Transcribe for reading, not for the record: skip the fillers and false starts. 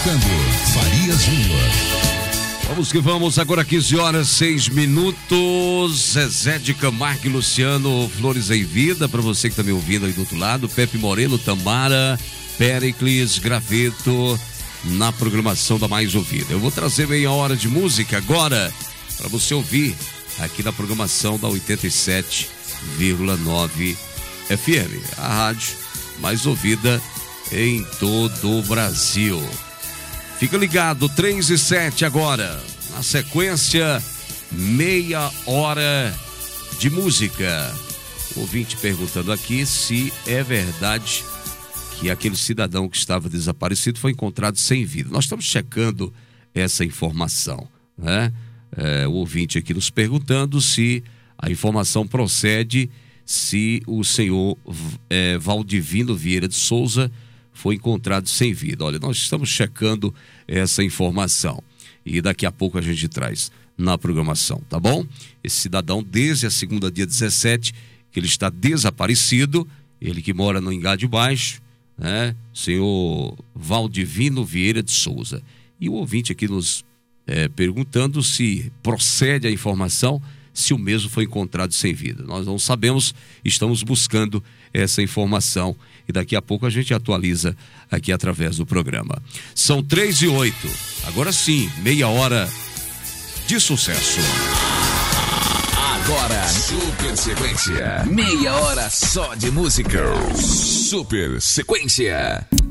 apresentando Farias Júnior. Vamos que vamos, agora 15h06. Zezé de Camargo e Luciano, Flores em Vida, para você que está me ouvindo aí do outro lado. Pepe Moreno, Tamara, Péricles, Graveto, na programação da Mais Ouvida. Eu vou trazer meia hora de música agora, para você ouvir aqui na programação da 87,9 FM, a rádio mais ouvida em todo o Brasil. Fica ligado, 3h07 agora. Na sequência, meia hora de música. O ouvinte perguntando aqui se é verdade que aquele cidadão que estava desaparecido foi encontrado sem vida. Nós estamos checando essa informação, né? O ouvinte aqui nos perguntando se a informação procede, se o senhor Valdivino Vieira de Souza foi encontrado sem vida. Olha, nós estamos checando essa informação e daqui a pouco a gente traz na programação, tá bom? Esse cidadão, desde a segunda, dia 17, que ele está desaparecido, ele que mora no Engá de Baixo, né? Senhor Valdivino Vieira de Souza. E o ouvinte aqui nos perguntando se procede a informação, se o mesmo foi encontrado sem vida. Nós não sabemos, estamos buscando essa informação e daqui a pouco a gente atualiza aqui através do programa. São 3h08. Agora sim, meia hora de sucesso. Agora, Super Sequência. Meia hora só de música. Super Sequência.